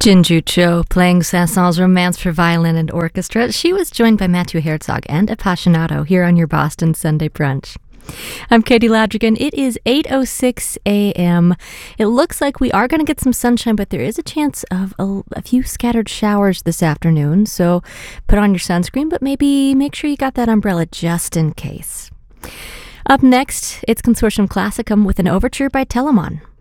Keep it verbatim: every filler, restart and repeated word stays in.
Jinju Cho playing Saint-Saëns' Romance for Violin and Orchestra. She was joined by Matthew Herzog and Appassionato here on your Boston Sunday Brunch. I'm Katie Ladrigan. It is eight oh six a.m. It looks like we are going to get some sunshine, but there is a chance of a, a few scattered showers this afternoon. So put on your sunscreen, but maybe make sure you got that umbrella just in case. Up next, it's Consortium Classicum with an overture by Telemann.